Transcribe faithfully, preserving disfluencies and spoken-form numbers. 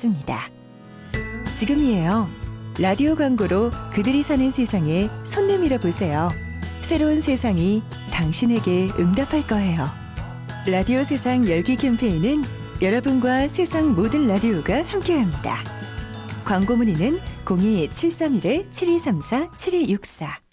있습니다. 지금이에요. 라디오 광고로 그들이 사는 세상에 손 내밀어 보세요. 새로운 세상이 당신에게 응답할 거예요. 라디오 세상 열기 캠페인은 여러분과 세상 모든 라디오가 함께합니다. 광고 문의는 공이 칠삼일 칠이삼사 칠이육사